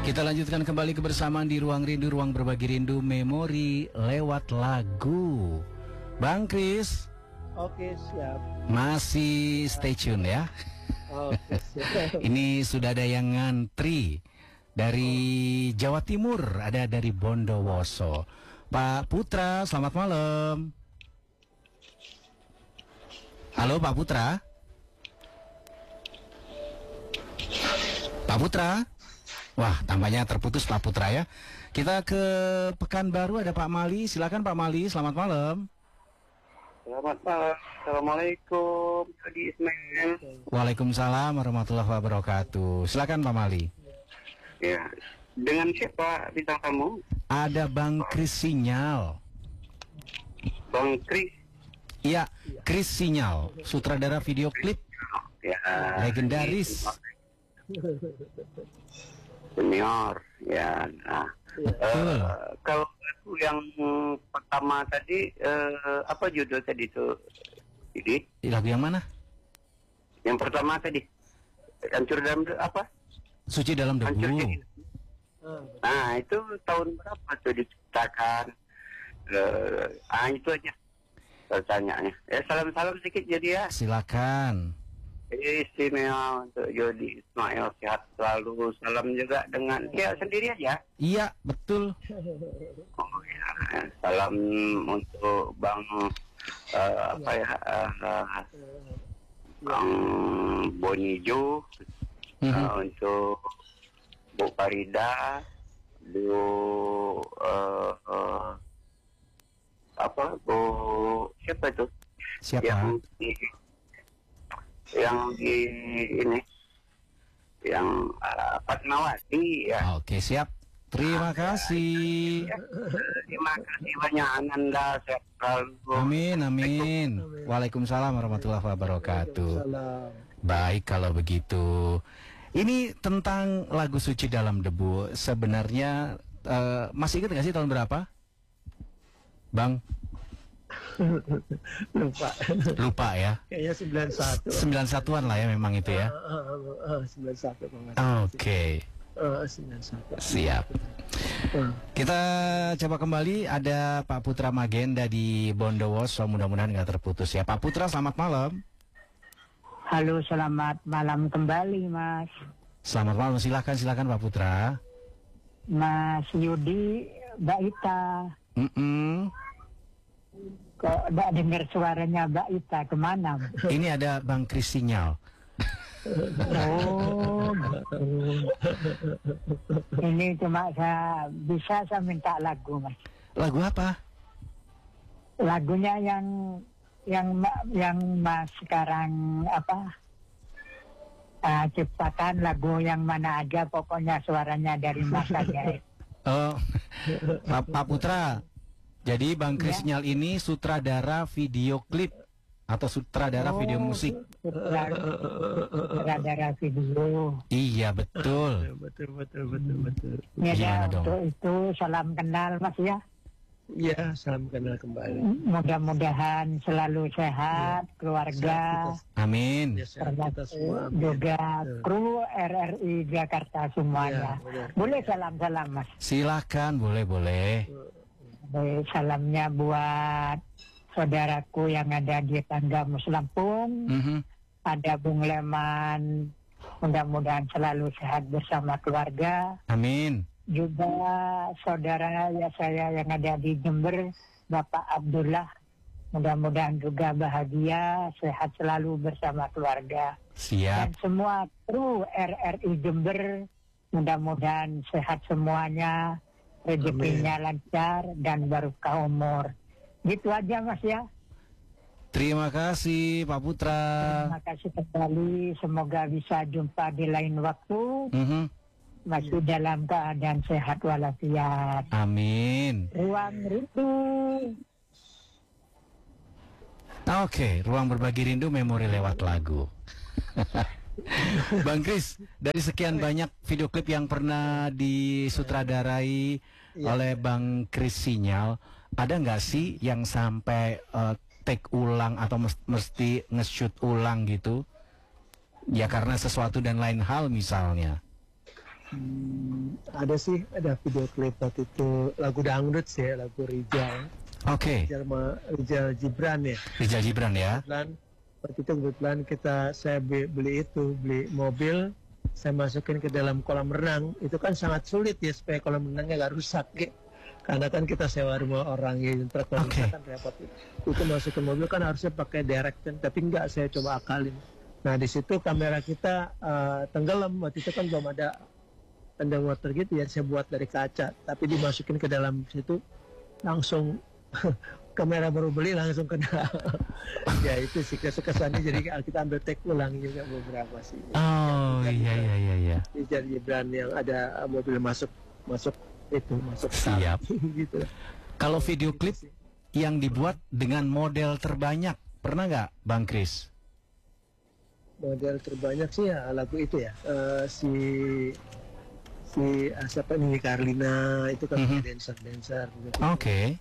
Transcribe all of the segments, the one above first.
Kita lanjutkan kembali kebersamaan di Ruang Rindu, ruang berbagi rindu memori lewat lagu. Bang Kris. Oke, siap. Masih stay tune ya. Oke, siap. Ini sudah ada yang ngantri dari Jawa Timur, ada dari Bondowoso. Pak Putra, selamat malam. Halo Pak Putra. Pak Putra. Wah, tampaknya terputus Pak Putra ya. Kita ke Pekanbaru, ada Pak Mali. Silakan Pak Mali, selamat malam. Selamat malam. Assalamualaikum. Jadi Ismail. Waalaikumsalam warahmatullahi wabarakatuh. Silakan Pak Mali. Ya, dengan siapa bintang tamu? Ada Bang Kris Sinyal. Bang Kris. Iya, Kris Sinyal, sutradara video klip Ya. legendaris. Senior. Ya. Nah, kalau lagu yang pertama tadi, apa judul tadi itu? Ini? Lagu yang mana? Yang pertama tadi. Hancur dalam apa? Suci dalam Hancur debu. jadi. Nah, itu tahun berapa tuh diciptakan? Itu aja pertanyaannya. Ya, salam-salam sedikit jadi ya. Silakan. Istimewa untuk Jody Ismail, sehat selalu. Salam juga dengan ya sendiri aja. Iya, betul. Oh ya, salam untuk Bang Bang Bonijo, untuk Bu Farida, Bu Bu siapa itu? Siapa? Yang di ini, yang Fatmawati ya. Oke, siap. Terima kasih. Terima kasih banyak Ananda, sehat selalu. Amin, amin. Waalaikumsalam warahmatullahi wabarakatuh. Salam. Baik kalau begitu. Ini tentang lagu Suci Dalam Debu. Sebenarnya masih ingat nggak sih tahun berapa? Bang? Lupa ya. Kayaknya 91. 91-an lah ya memang itu ya. 91 banget. Oke. 91. Siap. Kita coba kembali, ada Pak Putra Magenda di Bondowoso, mudah-mudahan nggak terputus ya. Pak Putra, selamat malam. Halo, selamat malam kembali, Mas. Selamat malam, silakan Pak Putra. Mas Yudi, Mbak Ita. Kok tidak dengar suaranya Mbak Ita, kemana? Ini ada Bang Kris Sinyal. Oh, ini cuma saya minta lagu, Mas. Lagu apa? Lagunya yang Mas sekarang ciptakan, lagu yang mana aja, pokoknya suaranya dari Mas aja. Oh, Pak Putra. Jadi Bang Kris Sinyal ini sutradara video klip atau sutradara video musik? Sutradara video. Iya, betul. Betul. Ya, Gimana dong? untuk itu salam kenal, Mas ya. Ya, salam kenal kembali. Mudah-mudahan selalu sehat, keluarga, Amin. Ya, sehat kita semua. Amin. juga Betul. kru RRI Jakarta semuanya. Ya, benar. Boleh salam-salam, Mas. Silakan, boleh. Salamnya buat saudaraku yang ada di Tangga Muslampung, ada Bung Leman, mudah-mudahan selalu sehat bersama keluarga. Amin. Juga saudara saya yang ada di Jember, Bapak Abdullah, mudah-mudahan juga bahagia, sehat selalu bersama keluarga. Dan Siap. semua kru RRI Jember, mudah-mudahan sehat semuanya, rezekinya lancar dan barokah umur. Gitu aja, Mas ya. Terima kasih Pak Putra. Terima kasih kembali, semoga bisa jumpa di lain waktu. Masih dalam keadaan sehat walafiat. Amin. Ruang Rindu. Oke, ruang berbagi rindu memori lewat lagu. Bang Kris, dari sekian banyak video klip yang pernah disutradarai oleh Bang Kris Sinyal, ada nggak sih yang sampai take ulang atau mesti nge-shoot ulang gitu? Ya karena sesuatu dan lain hal misalnya. Ada sih, ada video klip waktu itu lagu dangdut sih, lagu Rijal. Oke. Rijal Gibran ya. Rijal Gibran ya. Kebetulan waktu itu saya beli mobil, saya masukin ke dalam kolam renang. Itu kan sangat sulit ya supaya kolam renangnya nggak rusak ya. Karena kan kita sewa rumah orang ya, truk kan repot. Itu masukin mobil kan harusnya pakai direct, tapi enggak, saya coba akalin. Nah di situ kamera kita tenggelam, waktu itu kan belum ada underwater gitu ya, saya buat dari kaca, tapi dimasukin ke dalam situ langsung kamera baru beli langsung kena. Ya itu sih kesannya, jadi kita ambil take ulang juga beberapa sih. Oh iya. Rijal Gibran yang ada mobil masuk siap gitu. Kalau video klip yang dibuat dengan model terbanyak pernah nggak Bang Kris? Model terbanyak sih ya lagu itu ya, si siapa nih, Carlina itu kan dancer gitu. Oke.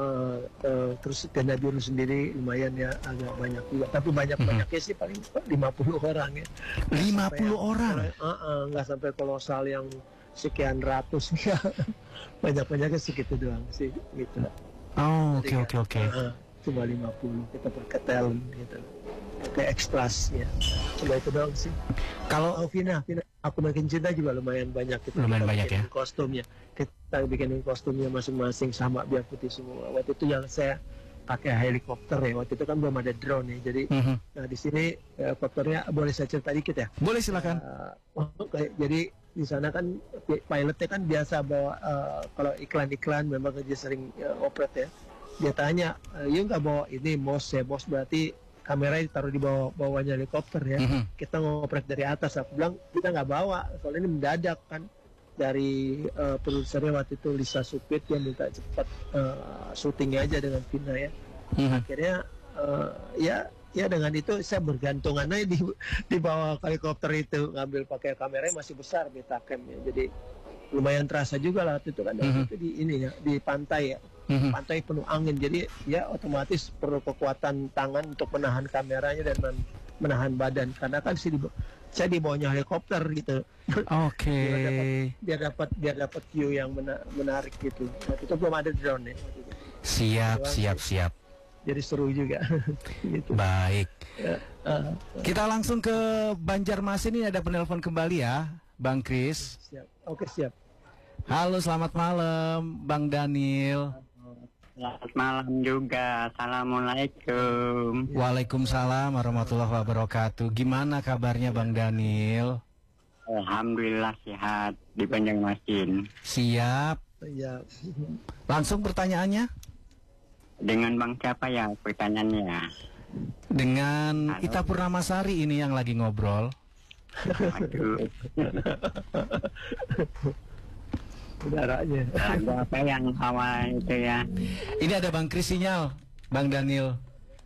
Terus Tenda Biru sendiri lumayan ya, agak banyak juga, tapi banyaknya sih paling 50 orang ya. 50 orang? Nggak sampai kolosal yang sekian ratus ya. Banyak-banyaknya segitu doang sih gitu. Oh oke. Cuma 50 kita pakai talent gitu, pakai ekstras ya. Coba itu doang sih. Kalau Vina Aku Makin Cinta juga lumayan banyak kita banyak ya kostumnya. Kita bikinin kostumnya masing-masing sama biar putih semua. Waktu itu yang saya pakai helikopter ya, waktu itu kan belum ada drone ya, jadi nah di sini helikopternya, boleh saya cerita dikit ya? Boleh, silakan. Jadi di sana kan pilotnya kan biasa bawa kalau iklan-iklan memang dia sering operet ya. Dia tanya, "You nggak bawa ini MOS ya?" MOS berarti kamera ditaruh di bawahnya helikopter ya. Kita ngopret dari atas. Aku bilang kita nggak bawa, soalnya ini mendadak kan. Dari produsernya waktu itu Lisa Supit, yang minta cepat syutingnya aja dengan Vina ya. Akhirnya ya dengan itu saya bergantungan aja di bawah helikopter itu, ngambil pakai kameranya masih besar Betacam ya. Jadi lumayan terasa juga lah waktu itu kan. Itu di ini ya, di pantai ya. Pantai penuh angin, jadi ya otomatis perlu kekuatan tangan untuk menahan kameranya dan menahan badan, karena kan saya di bawahnya helikopter gitu. Oke. Biar dapat view yang menarik gitu. Waktu itu belum ada drone ya. Siap. Jadi seru juga. Gitu. Baik. Kita langsung ke Banjarmasin, ini ada penelpon kembali ya, Bang Kris. Siap. Oke, siap. Halo, selamat malam, Bang Daniel. Selamat malam juga. Assalamualaikum. Waalaikumsalam warahmatullahi wabarakatuh. Gimana kabarnya Bang Daniel? Alhamdulillah sehat di Banjarmasin. Siap. Ya. Langsung pertanyaannya? Dengan Bang siapa ya pertanyaannya? Dengan Halo. Ita Purnamasari ini yang lagi ngobrol. Aduh. Udaranya. Lagu apa yang awal itu ya? Ini ada Bang Kris Sinyal, Bang Daniel.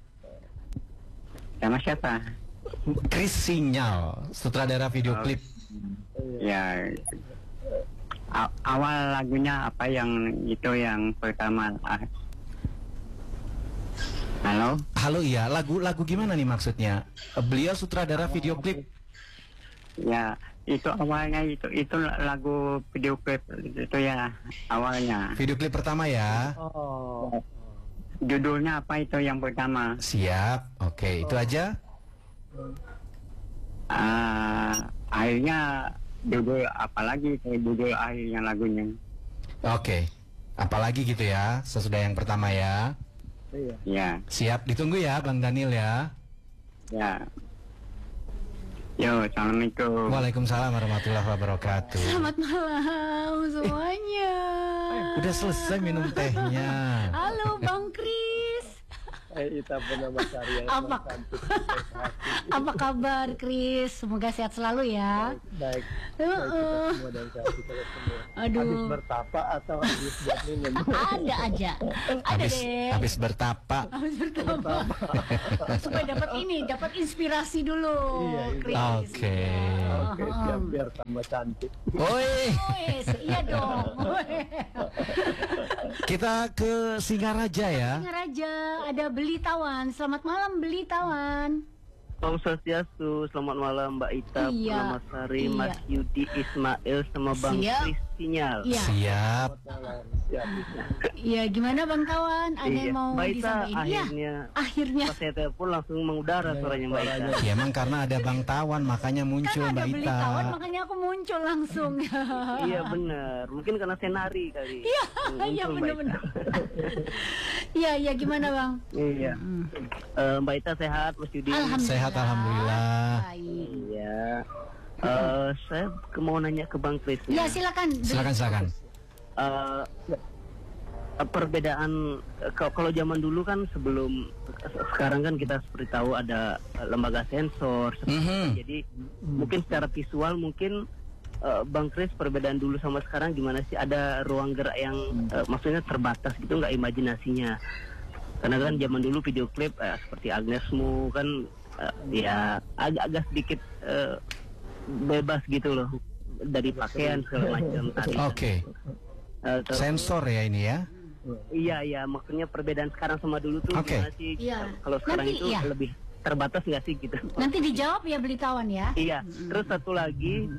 Sama siapa? Kris Sinyal, sutradara video klip. Ya. Awal lagunya apa yang itu yang pertama? Halo? Halo, iya, lagu gimana nih maksudnya? Beliau sutradara video klip. Ya, itu awalnya itu lagu video klip itu ya awalnya. Video klip pertama ya. Oh. Judulnya apa itu yang pertama? Siap. Oke, itu aja. Akhirnya judul apa lagi itu judul akhirnya lagunya? Oke. Apalagi gitu ya, sesudah yang pertama ya. Iya. Ya. Siap, ditunggu ya Bang Daniel ya. Ya. Yo, assalamualaikum. Waalaikumsalam warahmatullahi wabarakatuh. Selamat malam semuanya. Udah selesai minum tehnya. Halo Bang Kris. Ita Purnamasari. Apa kabar Kris? Semoga sehat selalu ya. Baik. Kita semua dan sehat kita semua. Aduh. Habis bertapa atau habis buat minum? Ada aja. Ada deh. Habis bertapa. Habis bertapa. Supaya dapat inspirasi dulu. Iya, Kris. Oke. Oke, siap, biar tambah cantik. Oi. Iya dong. Kita ke Singaraja ya. Singaraja ada Beli Tawan. Selamat malam Beli Tawan. Om Swastiastu, selamat malam Mbak Ita, Iya. Purnama Sari, Iya. Mas Yudi Ismail, sama Bang Siap. Kris Sinyal. Iya. Siap. Iya, gimana Bang Kawan? Ada yang mau Mbak Ita disampaikan? Iya. akhirnya Akhirnya. pas saya telepon langsung mengudara suaranya Mbak Ita. Ya emang karena ada Bang Tawan makanya muncul Kan ada Mbak beli Ita. kawan, makanya aku muncul langsung. Iya benar, mungkin karena saya nari kali. Iya, Muncul iya Mbak benar-benar. Ita. Iya, iya gimana Bang? Iya. Mbak Ita sehat, Mas Yudi? Alhamdulillah. Sehat, alhamdulillah. Baik. Iya. Saya mau nanya ke Bang Kris. Ya silakan. Silakan. Eh, perbedaan kalau zaman dulu kan sebelum sekarang kan kita seperti tahu ada lembaga sensor seperti itu. Mhm. Jadi mungkin secara visual mungkin Bang Kris perbedaan dulu sama sekarang gimana sih, ada ruang gerak yang maksudnya terbatas gitu nggak imajinasinya, karena kan zaman dulu video klip seperti Agnesmu kan ya agak sedikit bebas gitu loh dari pakaian segala macam tadi. Oke. Terus- Sensor ya ini ya. Iya, maksudnya perbedaan sekarang sama dulu tuh Oke. gimana sih? Iya. Kalau sekarang Nanti, itu iya. lebih terbatas nggak sih gitu? Nanti dijawab ya beli tawan ya. Iya. Terus satu lagi,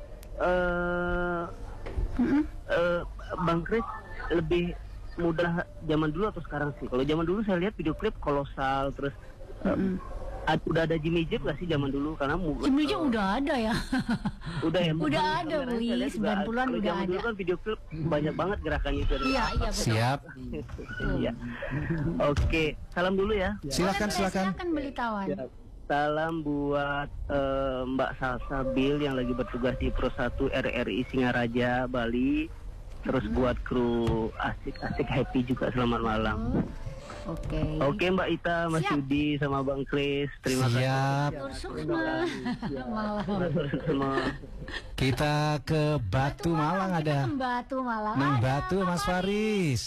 Bang Kris lebih mudah zaman dulu atau sekarang sih? Kalau zaman dulu saya lihat video klip kolosal, terus udah ada Jimmy Jeep nggak sih zaman dulu? Karena Jimmy Jeep udah ada ya. udah ya. Udah mungkin ada, kameranya Wi, saya lihat juga 90-an kalau udah zaman dulu ada. kan video klip banyak banget gerakannya itu. Iya, iya betul. Siap. Iya. Oke, salam dulu ya. Silakan. Silakan beli tawan. Salam buat Mbak Salsa Bill yang lagi bertugas di Pro 1 RRI Singaraja, Bali. Terus buat kru asik-asik happy juga selamat malam. Oke. Oke Mbak Ita, Mas Siap. Yudi sama Bang Kris, terima kasih. Siap. Tur Sukma. Malam. Semua. Kita ke Batu Malang Kita ada. ke Batu Malang. Nang Ada Batu Pak Mas Faris.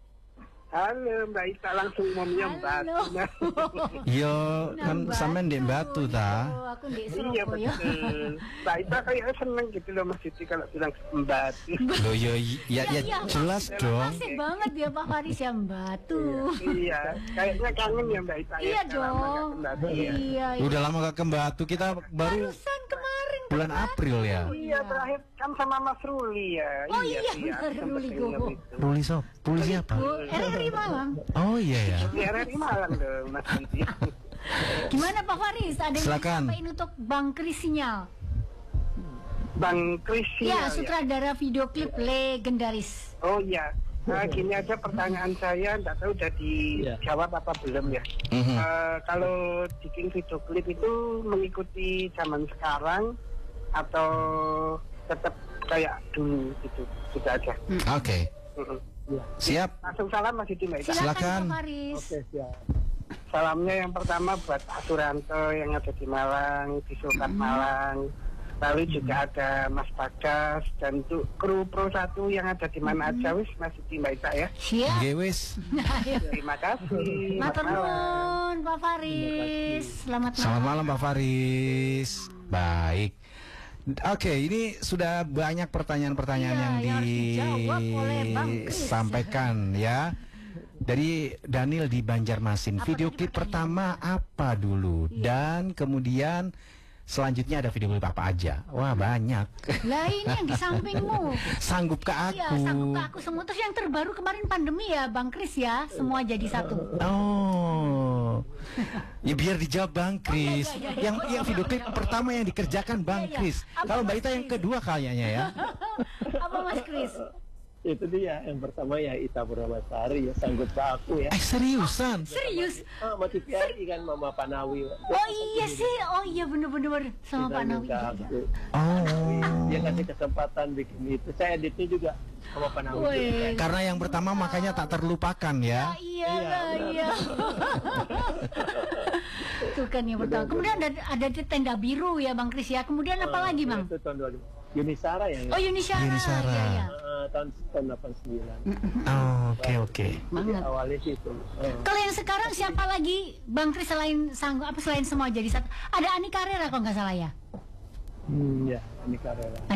Halo Mbak Ita, langsung mau menyambat. Halo. Yo kan Nang sampean di Batu ta. Yo, aku di Iya Surabaya. betul. Mbak Ita kayaknya seneng gitu loh Mas Siti kalau bilang sembat. Loh yo ya Iya. jelas dong. Masih banget ya Pak Faris yang Batu. Iya, kayaknya kangen ya Mbak Ita. Iya ya, kalau lama nggak dong. kembali ya. Iya. Udah lama gak ke Batu, kita baru Barusan kemarin. bulan April ya. Iya, terakhir kan sama Mas Ruli ya. Oh iya, aku benar, sempet Ruli denger Gogo. itu. Ruli sop, Ruli siapa? Bu, RRI Malang. Oh iya ya. Di RRI Malang dong Mas Siti. Gimana Pak Faris? Ada yang Silakan. disampaikan untuk Bang Kris Sinyal? Bang Kris Ya, ya. sutradara video klip legendaris. Oh iya. Nah, gini aja pertanyaan saya, nggak tahu udah dijawab apa belum ya. Mhm. Kalau bikin video klip itu mengikuti zaman sekarang atau tetap kayak dulu gitu, gitu aja. Oke. Mm-mm. Siap. Langsung salam Mas Siti Mbak Ita. Silakan. Pak Faris. Siap. Salamnya yang pertama buat Pak Suranto yang ada di Malang, di Sulkat Malang. Lalu juga ada Mas Bagas dan untuk kru Pro 1 yang ada di mana aja wis Mas Siti Mbak Ita ya. Siap. Nggih wis. Terima kasih. Matur Selamat malam. nuwun Pak Faris. Selamat malam. Selamat malam Pak Faris. Baik. Oke, ini sudah banyak pertanyaan-pertanyaan Iya, yang yang harus dijawab oleh Bang Kris. disampaikan ya. Dari Daniel di Banjarmasin. Apa Video tadi klip pertama apa dulu? Dan kemudian selanjutnya ada video klip apa aja? Wah, banyak. Lah ini yang di sampingmu. Sanggup ke Iya, aku. sanggup ke aku semua. Terus yang terbaru kemarin pandemi ya Bang Kris ya. Semua jadi satu. Oh, ya biar dijawab Bang Kris. iya, iya. Yang video klip pertama yang dikerjakan Bang Iya, iya. Kris. Apa Kalau Mbak Mas Ita yang Kris? kedua kayaknya ya. Apa Mas Kris? Itu dia yang pertama ya Ita Purnama Sari ya sanggup aku ya. Seriusan? Serius? Sama TVRI kan Mama Panawi. Oh iya sih. Oh iya bener-bener sama Pak Nawi. Iya, iya. Oh. Dia kasih kesempatan bikin itu. Saya editnya juga sama Panawi. Wih. Karena yang pertama makanya tak terlupakan ya. Iya lah, iya. Itu kan yang pertama. Kemudian ada tenda biru ya Bang Kris ya. Kemudian apa lagi Bang? Itu tahun 2000. Yunisara ya. Oh Yunisara. Yunisara. Iya, iya. Tahun 89. Oh, oke. Jadi awalnya sih itu. Kalau yang sekarang siapa lagi Bang Kris selain sanggup apa selain semua jadi satu? Ada Ani Carrera kalau nggak salah ya. Ya, ini karela.